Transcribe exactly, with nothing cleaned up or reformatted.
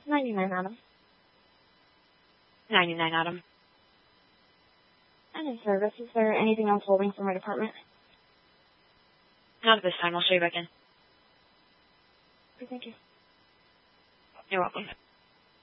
ninety-nine, Adam. ninety-nine, Adam. And in service, is there anything else holding for my department? Not at this time. I'll show you back in. Okay, thank you. You're welcome.